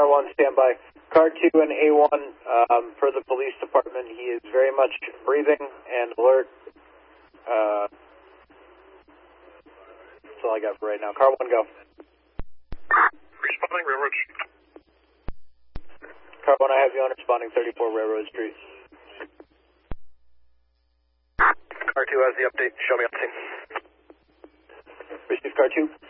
Car 1, standby. Car 2 and A1, for the police department, he is very much breathing and alert. That's all I got for right now. Car 1, go. Responding, Railroad. Car 1, I have you on responding 34 Railroad Street. Car 2 has the update. Show me up, team. Received, Car 2.